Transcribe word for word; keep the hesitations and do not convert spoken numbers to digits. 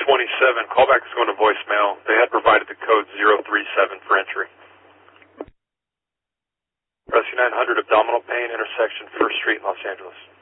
twenty-seven. Callback is going to voicemail. They had provided the code zero three seven for entry. Rescue nine hundred, abdominal pain, intersection first Street, Los Angeles.